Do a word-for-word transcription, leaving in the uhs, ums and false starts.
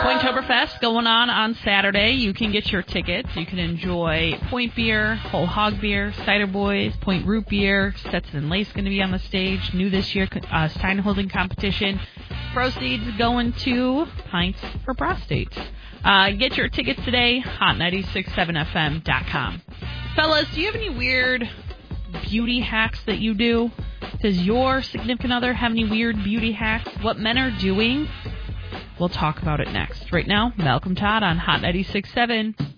Pointtoberfest going on on Saturday. You can get your tickets. You can enjoy Point Beer, Whole Hog Beer, Cider Boys, Point Root Beer. Stetson and Lace going to be on the stage. New this year, uh, Steinholding competition. Proceeds going to Pints for Prostates. Uh, get your tickets today, hot nine six seven F M dot com. Fellas, do you have any weird beauty hacks that you do? Does your significant other have any weird beauty hacks? What men are doing? We'll talk about it next. Right now, Malcolm Todd on Hot ninety-six point seven.